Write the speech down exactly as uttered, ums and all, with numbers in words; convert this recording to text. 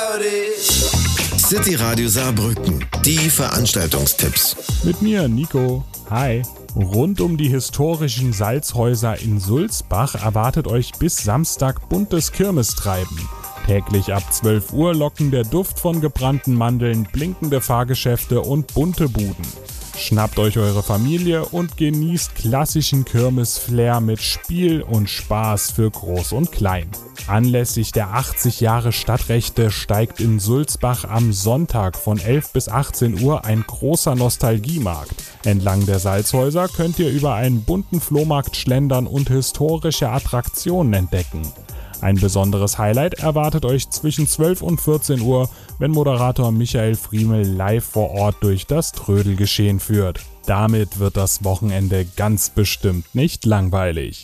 City Radio Saarbrücken, die Veranstaltungstipps. Mit mir, Nico. Hi. Rund um die historischen Salzhäuser in Sulzbach erwartet euch bis Samstag buntes Kirmestreiben. Täglich ab zwölf Uhr locken der Duft von gebrannten Mandeln, blinkende Fahrgeschäfte und bunte Buden. Schnappt euch eure Familie und genießt klassischen Kirmes-Flair mit Spiel und Spaß für Groß und Klein. Anlässlich der achtzig Jahre Stadtrechte steigt in Sulzbach am Sonntag von elf bis achtzehn Uhr ein großer Nostalgiemarkt. Entlang der Salzhäuser könnt ihr über einen bunten Flohmarkt schlendern und historische Attraktionen entdecken. Ein besonderes Highlight erwartet euch zwischen zwölf und vierzehn Uhr, wenn Moderator Michael Friemel live vor Ort durch das Trödelgeschehen führt. Damit wird das Wochenende ganz bestimmt nicht langweilig.